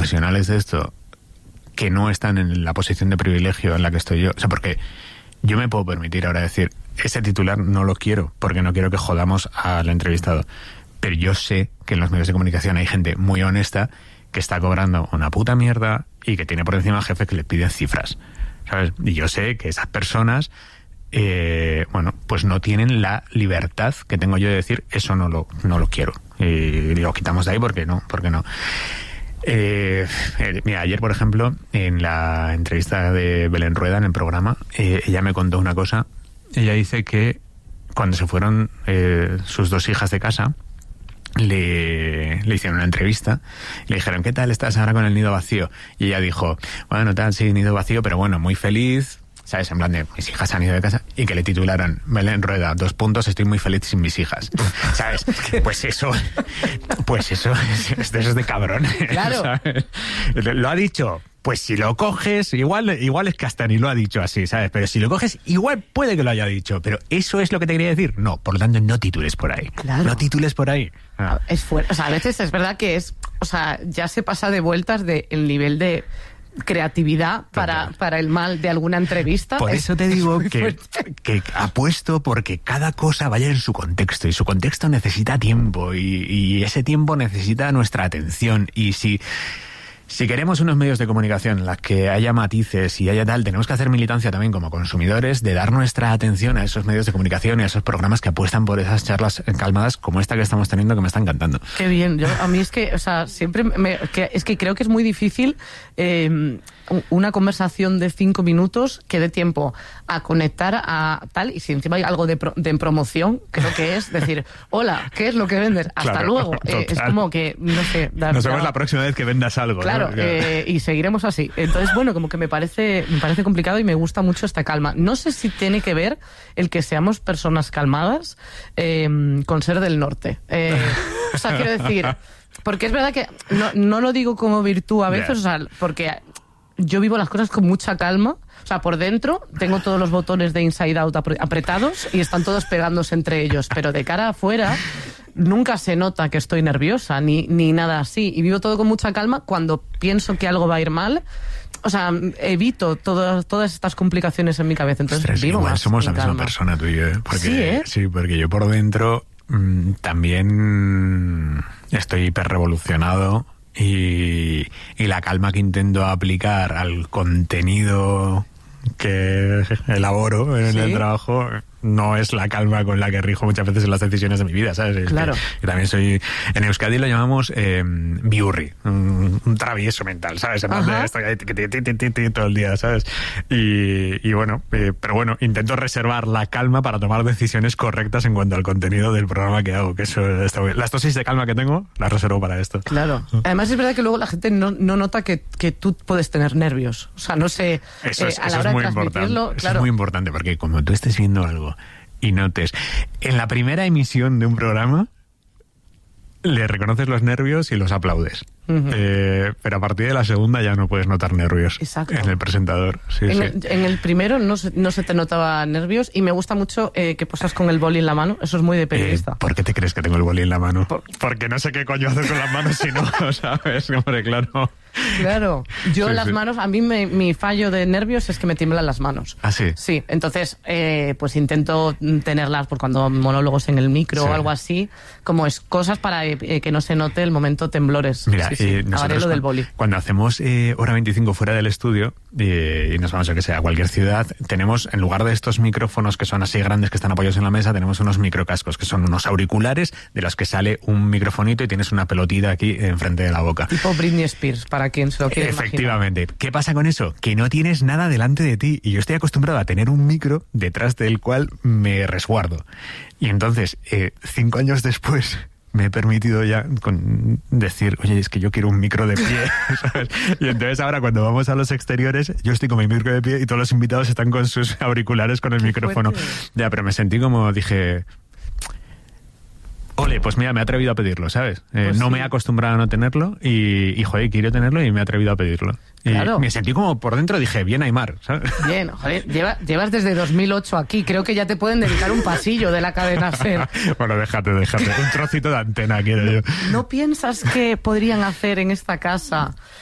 profesionales de esto que no están en la posición de privilegio en la que estoy yo. O sea, porque yo me puedo permitir ahora decir, ese titular no lo quiero, porque no quiero que jodamos al entrevistado. Pero yo sé que en los medios de comunicación hay gente muy honesta que está cobrando una puta mierda y que tiene por encima jefes que le piden cifras, ¿sabes? Y yo sé que esas personas, pues no tienen la libertad que tengo yo de decir, eso no lo quiero. Y lo quitamos de ahí porque no. Mira, ayer, por ejemplo, en la entrevista de Belén Rueda en el programa, ella me contó una cosa. Ella dice que cuando se fueron sus 2 hijas de casa, le hicieron una entrevista, le dijeron, ¿qué tal estás ahora con el nido vacío? Y ella dijo, bueno, tal, sí, nido vacío, pero bueno, muy feliz, ¿sabes? En plan de, mis hijas se han ido de casa, y que le titularan, Belén Rueda, : estoy muy feliz sin mis hijas, ¿sabes? Pues eso es de cabrón. Claro. ¿Sabes? Lo ha dicho. Pues si lo coges, igual es que hasta ni lo ha dicho así, ¿sabes? Pero si lo coges, igual puede que lo haya dicho. Pero ¿eso es lo que te quería decir? No, por lo tanto, no titules por ahí. Claro. No titules por ahí. Ah. Es fuerte. O sea, a veces es verdad que ya se pasa de vueltas el nivel de creatividad para el mal de alguna entrevista. Por eso te digo que apuesto porque cada cosa vaya en su contexto, y su contexto necesita tiempo, y ese tiempo necesita nuestra atención. Y si queremos unos medios de comunicación en los que haya matices y haya tal, tenemos que hacer militancia también como consumidores de dar nuestra atención a esos medios de comunicación y a esos programas que apuestan por esas charlas calmadas como esta que estamos teniendo, que me está encantando. Qué bien. A mí es que, siempre es que creo que es muy difícil una conversación de 5 minutos que dé tiempo a conectar a tal, y si encima hay algo de promoción, creo que es decir, hola, ¿qué es lo que vendes? Hasta claro, luego. Es como que, no sé. Nos vemos la próxima vez que vendas algo. Claro, ¿no? y seguiremos así. Entonces, bueno, como que me parece complicado y me gusta mucho esta calma. No sé si tiene que ver el que seamos personas calmadas con ser del norte. Quiero decir, porque es verdad que no lo digo como virtud a veces, porque yo vivo las cosas con mucha calma. Por dentro tengo todos los botones de Inside Out apretados y están todos pegándose entre ellos, pero de cara afuera nunca se nota que estoy nerviosa ni nada así, y vivo todo con mucha calma. Cuando pienso que algo va a ir mal, evito todas estas complicaciones en mi cabeza. Entonces, ostras, vivo igual más somos la en misma calma. persona tú y yo, porque, sí, ¿eh? Sí, porque yo por dentro también estoy hiperrevolucionado, y la calma que intento aplicar al contenido que elaboro en el trabajo no es la calma con la que rijo muchas veces en las decisiones de mi vida, ¿sabes? Claro. Que también en Euskadi lo llamamos biurri, un travieso mental, ¿sabes? En plan de estoy ahí todo el día, ¿sabes? Y bueno, pero bueno, intento reservar la calma para tomar decisiones correctas en cuanto al contenido del programa que hago, que eso está bien. Las dosis de calma que tengo las reservo para esto. Claro. Además es verdad que luego la gente no nota que tú puedes tener nervios. No sé, eso a la hora es muy de transmitirlo, importante. claro. Eso es muy importante, porque como tú estés viendo algo y notes, en la primera emisión de un programa le reconoces los nervios y los aplaudes. Pero a partir de la segunda ya no puedes notar nervios. Exacto. En el presentador. Sí, en el primero no se te notaba nervios, y me gusta mucho que posas con el boli en la mano. Eso es muy de periodista. ¿Por qué te crees que tengo el boli en la mano? Porque no sé qué coño hacer con las manos si no, ¿sabes? Hombre, claro. Claro, yo las manos, a mí mi fallo de nervios es que me tiemblan las manos. ¿Ah, sí? Sí, entonces pues intento tenerlas por cuando monólogos en el micro o algo así, como es cosas para que no se note el momento temblores. Mira, nosotros lo del boli. Cuando hacemos hora 25 fuera del estudio y nos vamos a cualquier ciudad, tenemos, en lugar de estos micrófonos que son así grandes que están apoyados en la mesa, tenemos unos microcascos que son unos auriculares de los que sale un microfonito y tienes una pelotita aquí enfrente de la boca. Tipo Britney Spears, para quien se lo quiera Efectivamente. imaginar. ¿Qué pasa con eso? Que no tienes nada delante de ti, y yo estoy acostumbrado a tener un micro detrás del cual me resguardo. Y entonces, 5 años después, me he permitido ya decir, oye, es que yo quiero un micro de pie, ¿sabes? Y entonces ahora cuando vamos a los exteriores, yo estoy con mi micro de pie y todos los invitados están con sus auriculares con el micrófono. Ya, pero me sentí como, dije... Ole, pues mira, me he atrevido a pedirlo, ¿sabes? No me he acostumbrado a no tenerlo y joder, quiero tenerlo y me he atrevido a pedirlo. Claro. Y me sentí como por dentro, dije, bien Aimar, ¿sabes? Bien, joder, llevas desde 2008 aquí, creo que ya te pueden dedicar un pasillo de la cadena SER. Bueno, déjate, un trocito de antena quiero yo. ¿No piensas que podrían hacer en esta casa